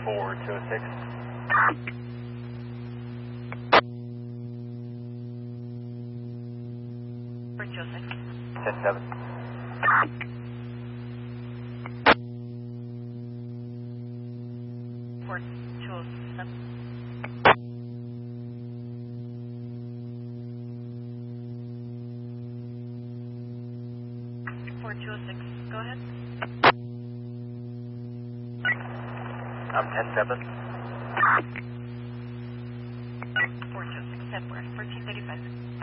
4206. 10-7. 4206, go ahead. I'm 10-7. 4206, Edward, 1435.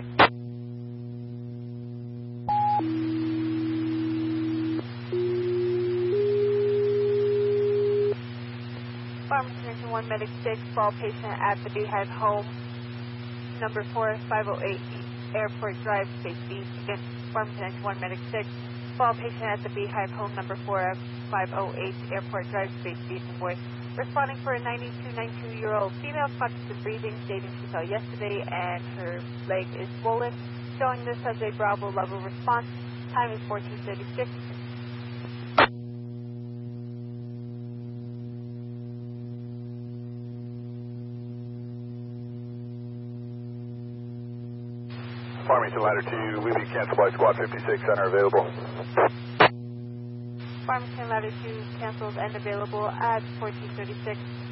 Farmington 1 Medic 6, fall patient at the Beehive Home, number 4508 Airport Drive, Space Beach. Again, Farmington 1 Medic 6, fall patient at the Beehive Home, number 4508 Airport Drive, Space Beach, voice. Responding for a 92-year-old female, conscious of breathing, stating she fell yesterday and her leg is swollen. Showing this as a Bravo level response. Time is 1436. Farmington Ladder 2, we leave cancel by squad 56, center available. Farmington Ladder 2 canceled and available at 1436.